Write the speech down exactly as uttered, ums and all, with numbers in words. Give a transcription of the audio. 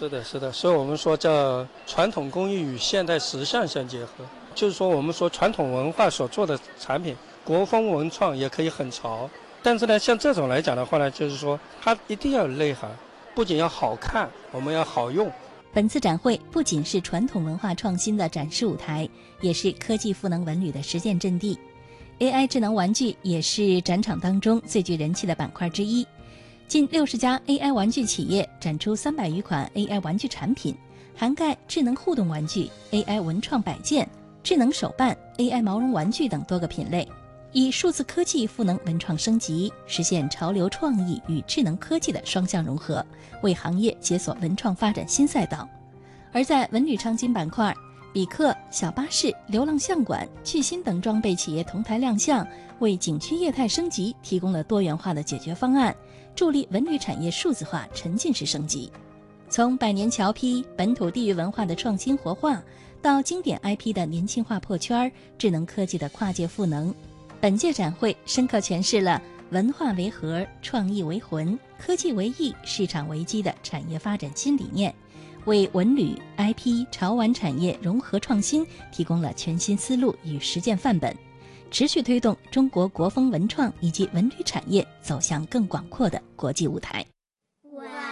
是的，是的，所以我们说叫传统工艺与现代时尚相结合，就是说我们说传统文化所做的产品，国风文创也可以很潮，但是呢，像这种来讲的话呢，就是说它一定要有内涵，不仅要好看，我们要好用。 本次展会不仅是传统文化创新的展示舞台，也是科技赋能文旅的实践阵地。A I 智能玩具也是展场当中最具人气的板块之一。近六十家 A I 玩具企业展出三百余款 A I 玩具产品，涵盖智能互动玩具、A I 文创摆件、智能手办、A I 毛绒玩具等多个品类，以数字科技赋能文创升级，实现潮流创意与智能科技的双向融合，为行业解锁文创发展新赛道。而在文旅创新板块，比克、小巴士、流浪相馆、趣新等装备企业同台亮相，为景区业态升级提供了多元化的解决方案，助力文旅产业数字化沉浸式升级。从百年桥批、本土地域文化的创新活化，到经典 I P 的年轻化破圈，智能科技的跨界赋能，本届展会深刻诠释了文化为核、创意为魂、科技为翼、市场为基的产业发展新理念，为文旅、I P、潮玩产业融合创新提供了全新思路与实践范本，持续推动中国国风文创以及文旅产业走向更广阔的国际舞台。